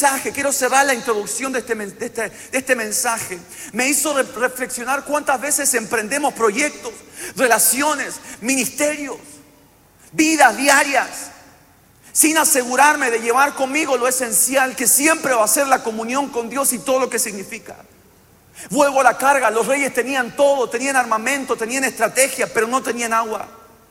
mensaje, quiero cerrar la introducción de este mensaje. Me hizo reflexionar cuántas veces emprendemos proyectos, relaciones, ministerios, vidas diarias, sin asegurarme de llevar conmigo lo esencial, que siempre va a ser la comunión con Dios y todo lo que significa. Vuelvo a la carga. Los reyes tenían todo, tenían armamento, tenían estrategia, pero no tenían agua.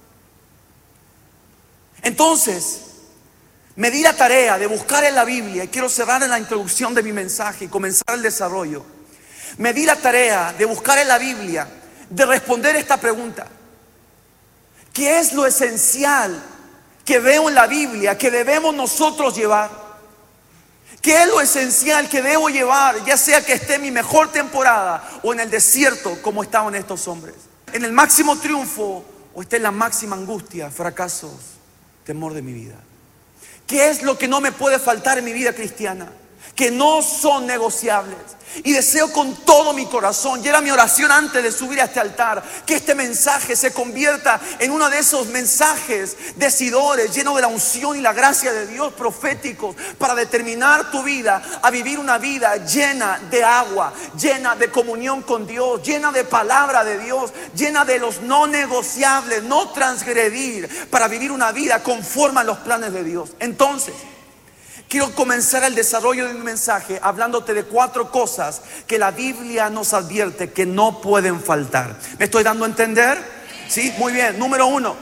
Entonces me di la tarea de buscar en la Biblia, y quiero cerrar en la introducción de mi mensaje y comenzar el desarrollo. Me di la tarea de buscar en la Biblia, de responder esta pregunta: ¿qué es lo esencial que veo en la Biblia que debemos nosotros llevar? ¿Qué es lo esencial que debo llevar, ya sea que esté en mi mejor temporada o en el desierto como estaban estos hombres? En el máximo triunfo o esté en la máxima angustia, fracasos, temor de mi vida. ¿Qué es lo que no me puede faltar en mi vida cristiana? Que no son negociables. Y deseo con todo mi corazón, y era mi oración antes de subir a este altar, que este mensaje se convierta en uno de esos mensajes decidores, lleno de la unción y la gracia de Dios, proféticos, para determinar tu vida a vivir una vida llena de agua, llena de comunión con Dios, llena de palabra de Dios, llena de los no negociables, no transgredir, para vivir una vida conforme a los planes de Dios. Entonces, quiero comenzar el desarrollo de mi mensaje hablándote de 4 cosas que la Biblia nos advierte que no pueden faltar. ¿Me estoy dando a entender? Sí, muy bien. Número 1.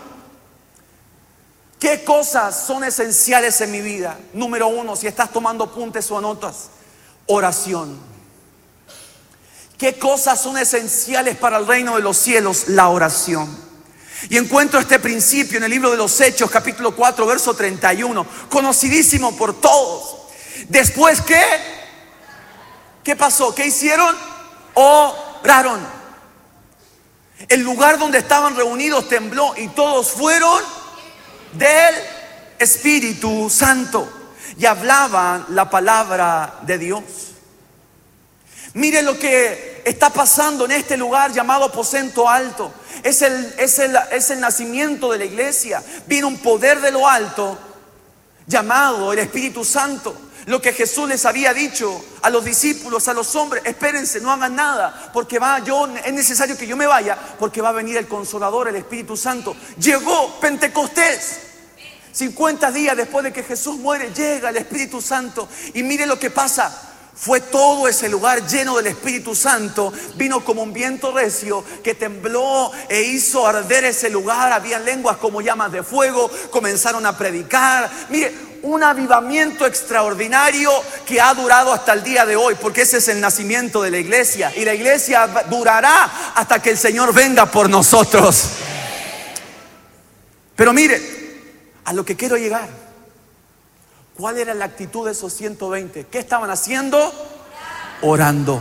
¿Qué cosas son esenciales en mi vida? Número 1, si estás tomando apuntes o anotas: oración. ¿Qué cosas son esenciales para el reino de los cielos? La oración. Y encuentro este principio en el libro de los Hechos, capítulo 4, verso 31, conocidísimo por todos. Después, ¿qué pasó? ¿Qué hicieron? Oraron. El lugar donde estaban reunidos tembló y todos fueron del Espíritu Santo y hablaban la palabra de Dios. Mire lo que está pasando en este lugar llamado aposento alto. Es el nacimiento de la iglesia. Vino un poder de lo alto llamado el Espíritu Santo. Lo que Jesús les había dicho a los discípulos, a los hombres: espérense, no hagan nada, porque es necesario que yo me vaya, porque va a venir el Consolador, el Espíritu Santo. Llegó Pentecostés. 50 días después de que Jesús muere, llega el Espíritu Santo. Y mire lo que pasa. Fue todo ese lugar lleno del Espíritu Santo. Vino como un viento recio que tembló e hizo arder ese lugar. Había lenguas como llamas de fuego. Comenzaron a predicar. Mire, un avivamiento extraordinario que ha durado hasta el día de hoy, porque ese es el nacimiento de la iglesia. Y la iglesia durará hasta que el Señor venga por nosotros. Pero mire, a lo que quiero llegar: ¿cuál era la actitud de esos 120? ¿Qué estaban haciendo? Orando.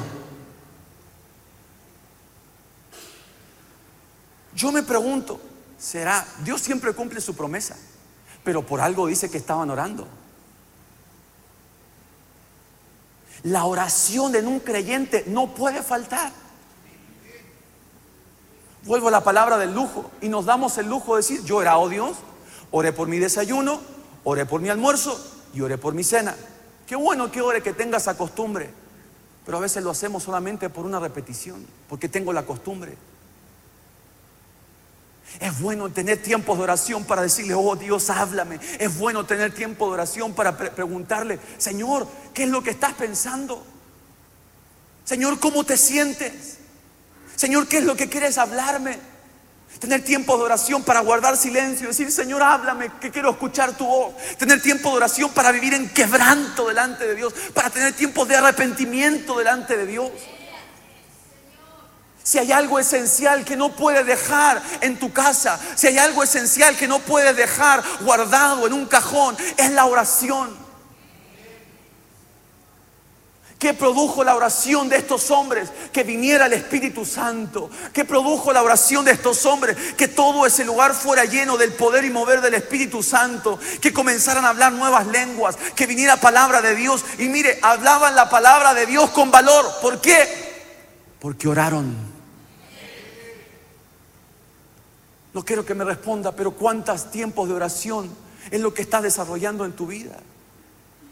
Yo me pregunto, ¿será? Dios siempre cumple su promesa, pero por algo dice que estaban orando. La oración en un creyente no puede faltar. Vuelvo a la palabra del lujo, y nos damos el lujo de decir: yo he orado, Dios, oré por mi desayuno, oré por mi almuerzo y oré por mi cena. Qué bueno que ore, que tenga esa costumbre. Pero a veces lo hacemos solamente por una repetición, porque tengo la costumbre. Es bueno tener tiempos de oración para decirle: oh Dios, háblame. Es bueno tener tiempo de oración para preguntarle: Señor, ¿qué es lo que estás pensando? Señor, ¿cómo te sientes? Señor, ¿qué es lo que quieres hablarme? Tener tiempo de oración para guardar silencio, decir: Señor, háblame, que quiero escuchar tu voz. Tener tiempo de oración para vivir en quebranto delante de Dios, para tener tiempo de arrepentimiento delante de Dios. Si hay algo esencial que no puedes dejar en tu casa, si hay algo esencial que no puedes dejar guardado en un cajón, es la oración. ¿Qué produjo la oración de estos hombres? Que viniera el Espíritu Santo. ¿Qué produjo la oración de estos hombres? Que todo ese lugar fuera lleno del poder y mover del Espíritu Santo. Que comenzaran a hablar nuevas lenguas. Que viniera palabra de Dios. Y mire, hablaban la palabra de Dios con valor. ¿Por qué? Porque oraron. No quiero que me responda, pero ¿cuántos tiempos de oración es lo que estás desarrollando en tu vida?